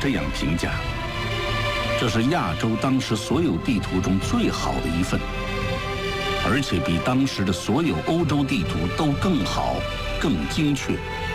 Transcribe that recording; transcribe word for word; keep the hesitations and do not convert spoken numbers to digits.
这样评价：这是亚洲当时所有地图中最好的一份，而且比当时的所有欧洲地图都更好、更精确。